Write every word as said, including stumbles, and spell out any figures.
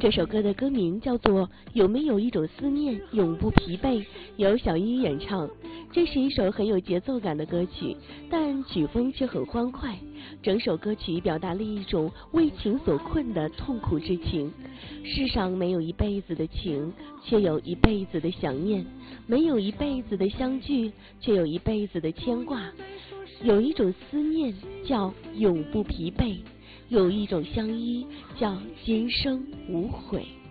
这首歌的歌名叫做《有没有一种思念永不疲惫》，由小一演唱。这是一首很有节奏感的歌曲，但曲风却很欢快。整首歌曲表达了一种为情所困的痛苦之情。世上没有一辈子的情，却有一辈子的想念；没有一辈子的相聚，却有一辈子的牵挂。有一种思念叫永不疲惫，有一种相依叫今生无悔。